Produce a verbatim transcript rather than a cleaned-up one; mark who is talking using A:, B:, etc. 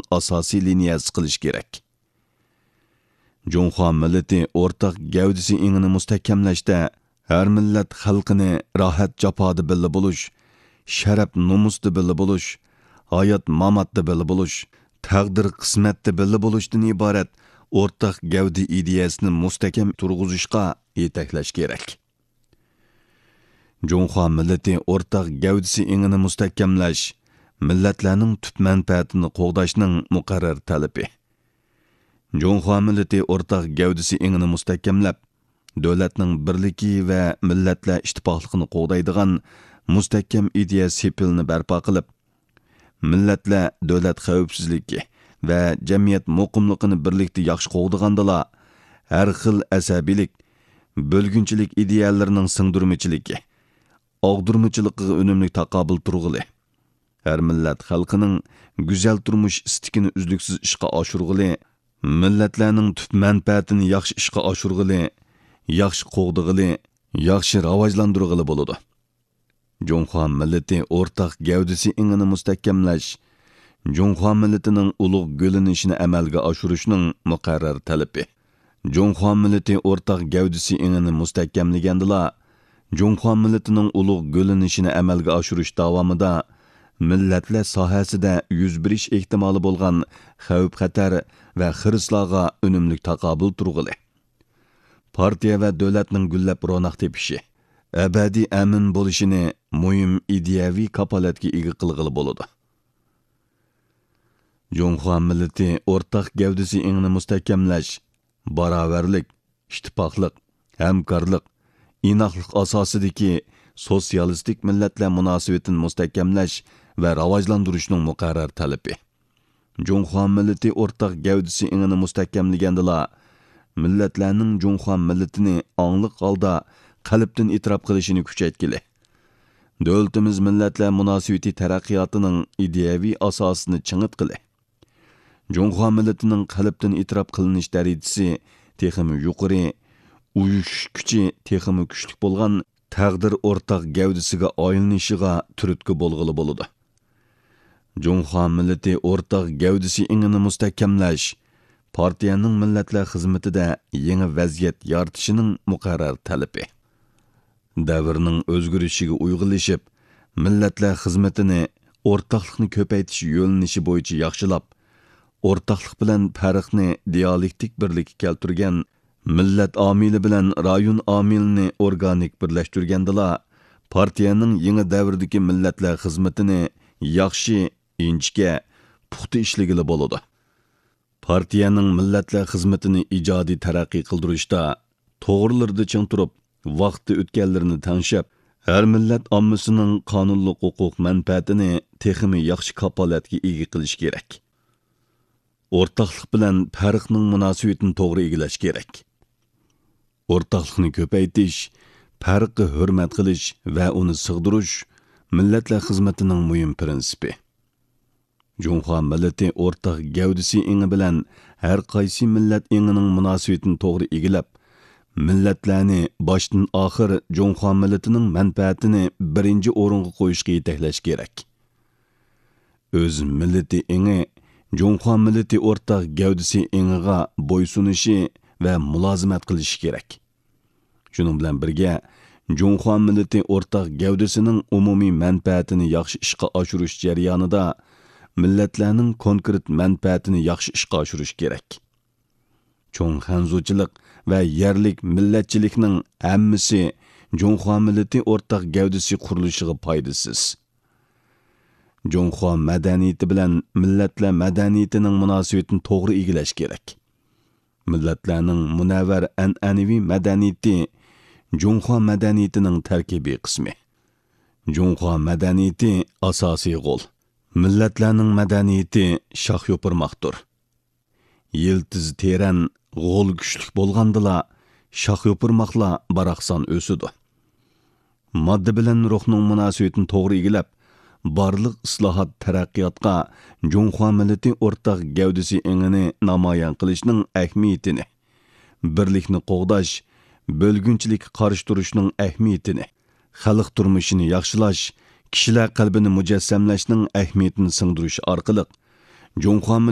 A: asosiy liniyasi qilish kerak. Junxo millati o'rtaq gavdisi ingini mustahkamlashda har millat xalqini rohat jafoda birga bo'lish, sharaf nomusda birga bo'lish, hayot mamatda birga bo'lish, taqdir qismatda birga bo'lishdan iborat o'rtaq gavdi ideyasini mustahkam turg'izishga yetaklash kerak. Junxo millati o'rtaq gavdisi ingini mustahkamlash millatlarning tub manfaatini qo'g'dashning muqarrar talabi. Junxo millati o'rtaq gavdisi ingini mustahkamlab, davlatning birligi va millatlar ittifoqligini qo'g'daydigan mustahkam ideya sepilni barpo qilib, millatlar davlat xavfsizligi va jamiyat muqimligini birlikda yaxshi qo'g'dagandala, har xil asabiylik, bo'lgunchilik ideyalarining singdirmichiligi, og'dirmichiligiga unumli taqobil turg'ili, har millat xalqining go'zal turmush istikini uzluksiz ishga oshirg'ili, millatlarning tub manfaatini yaxshi ishga oshirg'ili, yaxshi qo'g'dig'ili, yaxshi rivojlantirg'ili bo'ladi. Junxo millati o'rtaq gavdisi ingini mustahkamlash, Junxo millatining ulug' g'o'linishini amalga oshirishning muqarrar talabi. Junxo millati o'rtaq gavdisi ingini mustahkamlagandila, Junxo millatining ulug' g'o'linishini amalga oshirish davomida millatlar sohasida yuz berish ehtimoli bo'lgan xavf-xatar va xirislarga unumli taqobil turg'ili. Partiya va davlatning gullab ro'naq tepishi, abadiy amin bo'lishini muhim ideyaviy kapolatga ega qilg'ili bo'ladi. Junxo millati o'rtaq gavdisi ingni mustahkamlash, barobarlik, ittifoqlik, hamkorlik, inoqlik asosidagi sotsialistik millatlar munosabatini mustahkamlash va rivojlantirishning muqarrar talabi. Junxo millati o'rtaq gavdisi ingini mustahkamlagandila, millatlarning Junxo millatini ongliq holda qalbdan e'tirof qilishini kuchaytgili. Davlatimiz millatlar munosabati taraqqiyotining ideyaviy asosini ching'itgili. Junxo millatining qalbdan e'tirof qilinish darajasi texmi yuqori, uyushish kuchi texmi kuchli bo'lgan taqdir o'rtaq gavdisiga oylinishiga turtki bo'lg'ili bo'ladi. Junxo millati o'rtaq gavdisi ingini mustahkamlash, partiyaning millatlar xizmatida yangi vaziyat yaratishining muqarrar talabi. Davrning o'zgarishiga uyg'unlashib, millatlar xizmatini o'rtaqlikni ko'paytirish yo'linishi bo'yicha yaxshilab, o'rtaqlik bilan farqni dialektik birlikka keltirgan, millat omili bilan rayon omilini organik birlashtirgandila, partiyaning yangi davrdagi millatlar xizmatini yaxshi, inchga, puxta ishlagili bo'ladi. Partiyaning millatlar xizmatini ijodiy taraqqiy qildirishda to'g'rilarda ching turib, vaqtda o'tganlarini tanishib, har millat ommasining qonunli huquq manfaatini texmi yaxshi kapolatga ega qilish kerak. O'rtaqlik bilan farqning munosabatini to'g'ri egilash kerak. O'rtaqlikni ko'paytirish, farqni hurmat qilish va uni sig'dirish millatlar xizmatining muhim prinsipi. Junxo millati o'rtaq gavdisi ingi bilan har qaysi millat ingining munosabatini to'g'ri egilab, millatlarni boshdan oxir Junxo millatining manfaatini birinchi o'ringa qo'yishga yetaklash kerak. O'z millati ingi Junxo millati o'rtaq gavdisi ingiga bo'ysunishi va mulozimat qilishi kerak. Shuning bilan birga Junxo millati o'rtaq gavdisining umumiy manfaatini yaxshi ishga oshirish jarayonida millatlarning konkret manfaatini yaxshi ishga oshirish kerak. Cho'ng xanzuchilik va yerlik millatchilikning hammasi Junxo millati o'rtaq gavdisi qurilishiga foydasiz. Junxo madaniyati bilan millatlar madaniyatining munosabatini to'g'ri egilash kerak. Millatlarning munavvar an'anaviy madaniyati Junxo madaniyatining tarkibiy qismi. Junxo madaniyati asosiy g'ol. Millatlarning madaniyati shox yo'pirmoqdir. Yiltiz teran g'ol kuchlik bo'lgandila, shox yo'pirmoqlar baraqson o'sidi. Modda bilan ruhning munosabatini to'g'ri egilab, barliq islohot taraqqiyotga Junxo millati o'rtaq gavdisi ingini namoyon qilishning ahamiyatini, birlikni qo'g'dash, bo'lgunchilik qarshi turishning ahamiyatini, xalq turmushini yaxshilash, kishilar qalbini mujassamlashning ahamiyatini singdirish orqali Junxo